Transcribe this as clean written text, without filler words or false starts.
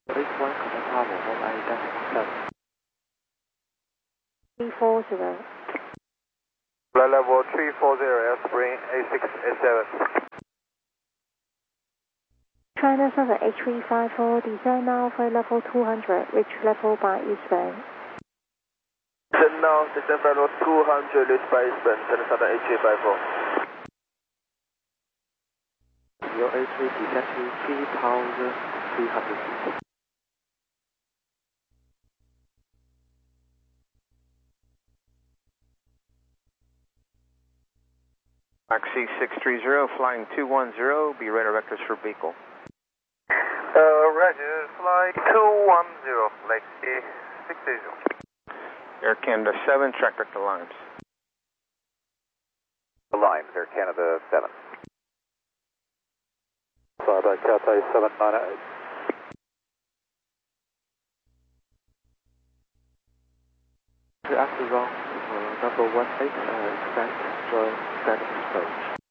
H1 Command Tower, hold I-7. 340. Flight level 340, airspring A6, A7. China Southern H354, descend now, flight level 200, reach level by eastbound. Descend now, descend flight level 200, reach by eastbound, China Southern H354. Your H3 descend to 3,300 feet. Taxi 630, flying 210, be radar vectors for Beagle. Roger, flight 210, Lexi 630. Air Canada 7, track vector lines. Lines, Air Canada 7. Fly by Cathay 798. After wrong, number 18, expect join static approach.